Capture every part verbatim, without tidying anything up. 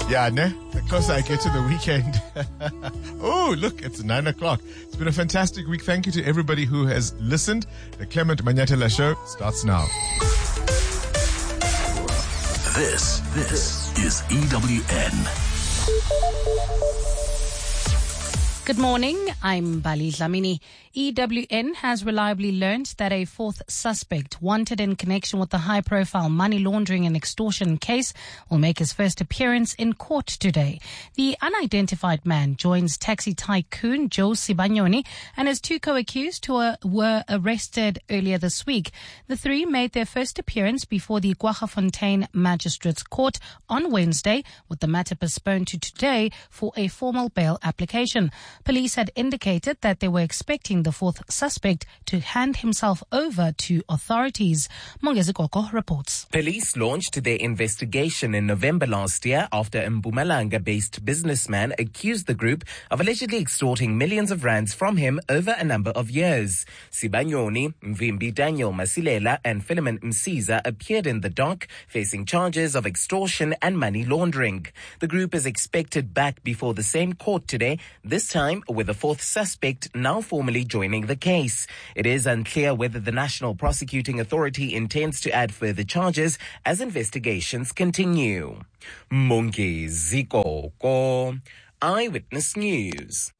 Yeah, ne? The closer I get to the weekend. Oh, look, it's nine o'clock. It's been a fantastic week. Thank you to everybody who has listened. The Clement Manyatela Show starts now. This, this is E W N. Good morning, I'm Bali Dlamini. E W N has reliably learned that a fourth suspect wanted in connection with the high-profile money laundering and extortion case will make his first appearance in court today. The unidentified man joins taxi tycoon Joe Sibanyoni and his two co-accused who were, were arrested earlier this week. The three made their first appearance before the Kwaggafontein Magistrates Court on Wednesday, with the matter postponed to today for a formal bail application. Police had indicated that they were expecting the fourth suspect to hand himself over to authorities. Mongezi Koko reports. Police launched their investigation in November last year after a Mpumalanga-based businessman accused the group of allegedly extorting millions of rands from him over a number of years. Sibanyoni, Mvimbi Daniel Masilela and Philemon Msiza appeared in the dock, facing charges of extortion and money laundering. The group is expected back before the same court today, this time with a fourth suspect now formally joining the case. It is unclear whether the National Prosecuting Authority intends to add further charges as investigations continue. Mongezi Koko, Eyewitness News.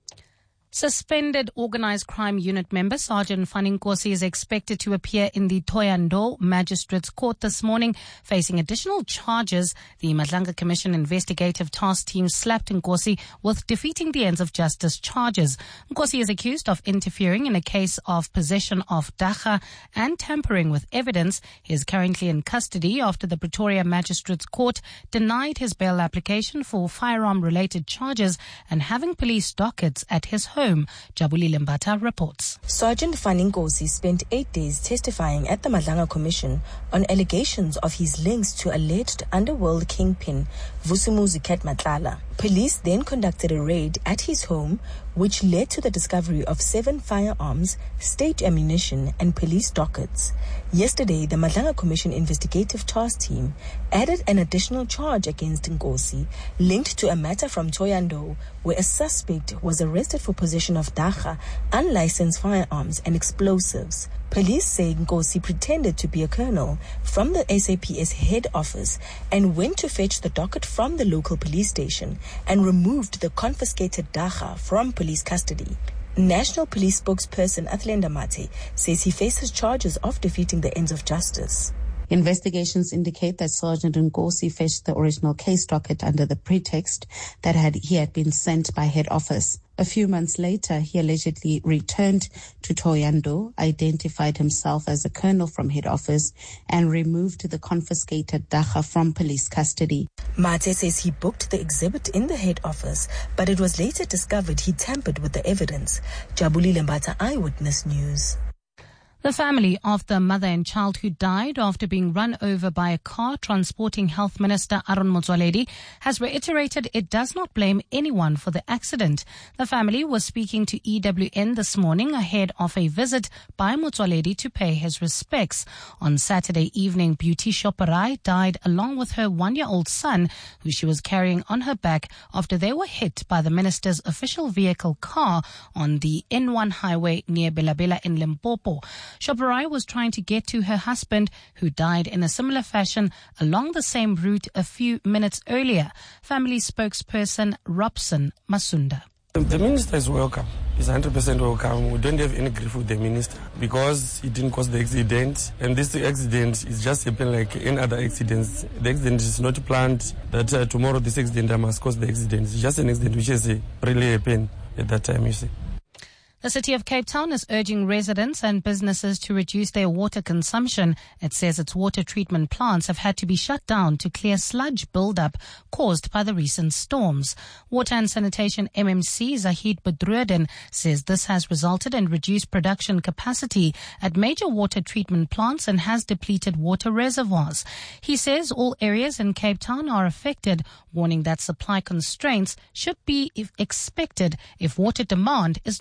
Suspended Organised Crime Unit member Sergeant Faninkosi is expected to appear in the Thohoyandou Magistrates Court this morning, facing additional charges. The Madlanga Commission Investigative Task Team slapped Nkosi with defeating the ends of justice charges. Nkosi is accused of interfering in a case of possession of dacha and tampering with evidence. He is currently in custody after the Pretoria Magistrates Court denied his bail application for firearm-related charges and having police dockets at his home. Home. Jabuli Lembata reports. Sergeant Faninkosi spent eight days testifying at the Madlanga Commission on allegations of his links to alleged underworld kingpin Vusumuzi Ket Matlala. Police then conducted a raid at his home, which led to the discovery of seven firearms, state ammunition, and police dockets. Yesterday, the Madlanga Commission Investigative Task Team added an additional charge against Nkosi, linked to a matter from Thohoyandou, where a suspect was arrested for possession of dacha, unlicensed firearms, and explosives. Police say Nkosi pretended to be a colonel from the S A P S head office and went to fetch the docket from the local police station and removed the confiscated dacha from police custody. National Police spokesperson Athlenda Mate says he faces charges of defeating the ends of justice. Investigations indicate that Sergeant Nkosi fetched the original case docket under the pretext that had he had been sent by head office. A few months later, he allegedly returned to Thohoyandou, identified himself as a colonel from head office, and removed the confiscated dacha from police custody. Mate says he booked the exhibit in the head office, but it was later discovered he tampered with the evidence. Jabuli Lembata, Eyewitness News. The family of the mother and child who died after being run over by a car transporting Health Minister Aaron Motsoaledi has reiterated it does not blame anyone for the accident. The family was speaking to E W N this morning ahead of a visit by Motsoaledi to pay his respects. On Saturday evening, Beauty Shoparai died along with her one-year-old son, who she was carrying on her back after they were hit by the minister's official vehicle car on the N one highway near Belabela in Limpopo. Shoparai was trying to get to her husband, who died in a similar fashion along the same route a few minutes earlier. Family spokesperson Robson Masunda. The minister is welcome. He's one hundred percent welcome. We don't have any grief with the minister because he didn't cause the accident. And this accident is just happened like any other accidents. The accident is not planned that uh, tomorrow this accident must cause the accident. It's just an accident which has uh, really happened at that time, you see. The City of Cape Town is urging residents and businesses to reduce their water consumption. It says its water treatment plants have had to be shut down to clear sludge buildup caused by the recent storms. Water and Sanitation M M C Zahid Badruddin says this has resulted in reduced production capacity at major water treatment plants and has depleted water reservoirs. He says all areas in Cape Town are affected, warning that supply constraints should be expected if water demand is not reduced.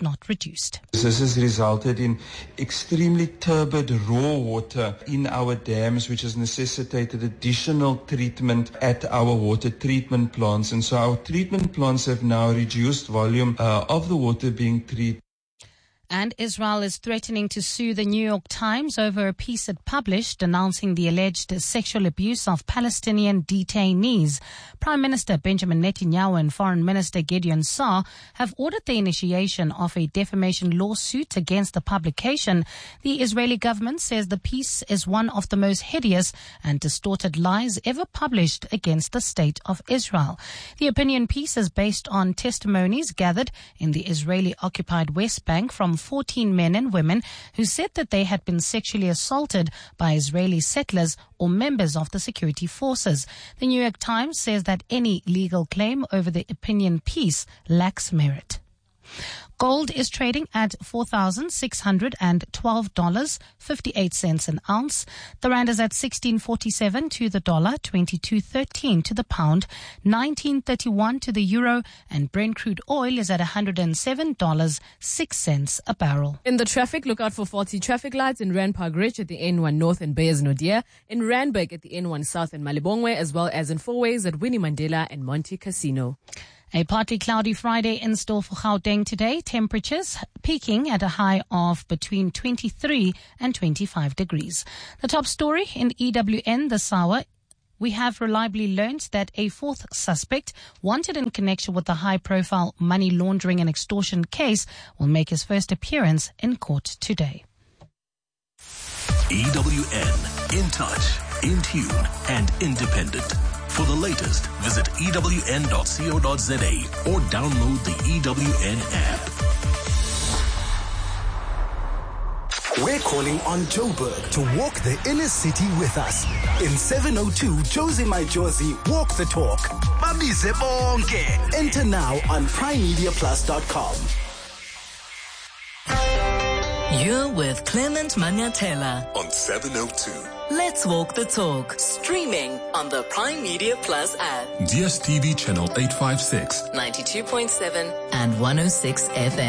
reduced. This has resulted in extremely turbid raw water in our dams, which has necessitated additional treatment at our water treatment plants. And so our treatment plants have now reduced volume uh, of the water being treated. And Israel is threatening to sue the New York Times over a piece it published denouncing the alleged sexual abuse of Palestinian detainees. Prime Minister Benjamin Netanyahu and Foreign Minister Gideon Saar have ordered the initiation of a defamation lawsuit against the publication. The Israeli government says the piece is one of the most hideous and distorted lies ever published against the State of Israel. The opinion piece is based on testimonies gathered in the Israeli-occupied West Bank from fourteen men and women who said that they had been sexually assaulted by Israeli settlers or members of the security forces. The New York Times says that any legal claim over the opinion piece lacks merit. Gold is trading at four thousand six hundred twelve dollars and fifty-eight cents an ounce. The rand is at sixteen forty-seven to the dollar, twenty-two thirteen to the pound, nineteen thirty-one to the euro, and Brent crude oil is at one hundred seven dollars and six cents a barrel. In the traffic, look out for faulty traffic lights in Rand Park Ridge at the N one North and Beyers Naudé, in Randburg at the N one South and Malibongwe, as well as in Fourways at Winnie Mandela and Monte Casino. A partly cloudy Friday in store for Gauteng today. Temperatures peaking at a high of between twenty-three and twenty-five degrees. The top story in E W N this hour. We have reliably learned that a fourth suspect wanted in connection with the high-profile money laundering and extortion case will make his first appearance in court today. E W N, in touch, in tune, and independent. For the latest, visit E W N dot co dot za or download the E W N app. We're calling on Joburg to walk the inner city with us. In seven oh two, Josie My Josie, walk the talk. Babize bonke. Enter now on prime media plus dot com. You're with Clement Manyathela on seven oh two. Let's walk the talk. Streaming on the Prime Media Plus app. D S T V channel eight fifty-six. ninety-two point seven and one oh six F M.